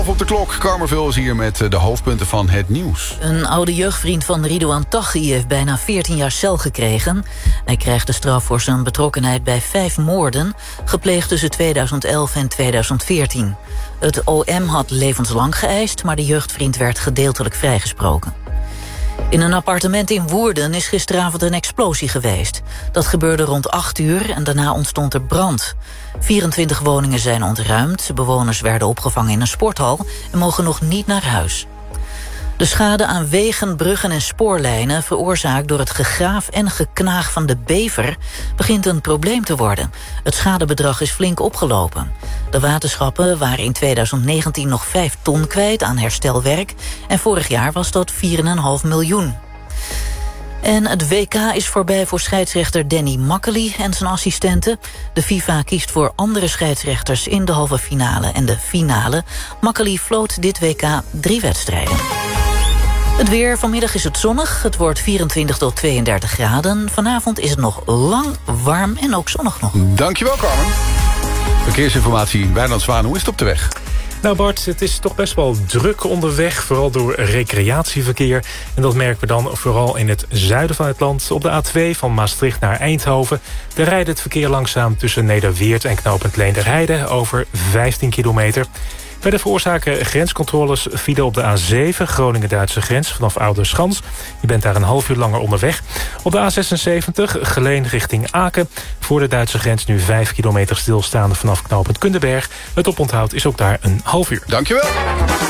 Op de klok, Karmerville is hier met de hoofdpunten van het nieuws. Een oude jeugdvriend van Ridouan Taghi heeft bijna 14 jaar cel gekregen. Hij krijgt de straf voor zijn betrokkenheid bij 5 moorden... gepleegd tussen 2011 en 2014. Het OM had levenslang geëist, maar de jeugdvriend werd gedeeltelijk vrijgesproken. In een appartement in Woerden is gisteravond een explosie geweest. Dat gebeurde rond 8 uur en daarna ontstond er brand. 24 woningen zijn ontruimd. Bewoners werden opgevangen in een sporthal en mogen nog niet naar huis. De schade aan wegen, bruggen en spoorlijnen... veroorzaakt door het gegraaf en geknaag van de bever... begint een probleem te worden. Het schadebedrag is flink opgelopen. De waterschappen waren in 2019 nog 5 ton kwijt aan herstelwerk... en vorig jaar was dat 4,5 miljoen. En het WK is voorbij voor scheidsrechter Danny Makkely en zijn assistenten. De FIFA kiest voor andere scheidsrechters in de halve finale en de finale. Makkely floot dit WK 3 wedstrijden. Het weer, vanmiddag is het zonnig. Het wordt 24 tot 32 graden. Vanavond is het nog lang, warm en ook zonnig nog. Dankjewel, Carmen. Verkeersinformatie, Wijnand Zwaan, hoe is het op de weg? Nou Bart, het is toch best wel druk onderweg, vooral door recreatieverkeer. En dat merken we dan vooral in het zuiden van het land. Op de A2 van Maastricht naar Eindhoven. Daar rijdt het verkeer langzaam tussen Nederweert en knooppunt Leenderheide over 15 kilometer. Bij de veroorzaken grenscontroles file op de A7, Groningen-Duitse grens, vanaf Ouderschans. Je bent daar een half uur langer onderweg. Op de A76, Geleen richting Aken. Voor de Duitse grens nu 5 kilometer stilstaande vanaf knooppunt Kunderberg. Het oponthoud is ook daar een half uur. Dankjewel.